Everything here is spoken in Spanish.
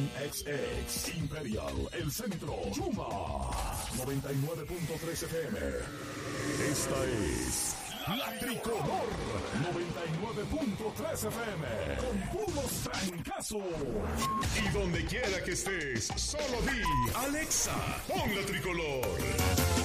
Nissan XX, Imperial, El Centro, Yuma, 99.3 FM. Esta es La Tricolor, 99.3 FM, con puros trancazos. Y donde quiera que estés, solo di, Alexa, pon La Tricolor.